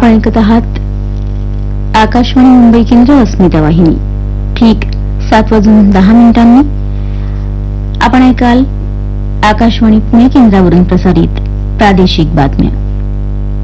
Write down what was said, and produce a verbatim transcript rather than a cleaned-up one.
आपण ऐकत आहात आकाशवाणी मुंबई केंद्र अस्मिता वाहिनी. ठीक सात वाजून दहा मिनिटांनी आपण ऐकाल आकाशवाणी पुणे केंद्रावरून प्रसारित प्रादेशिक बातम्या.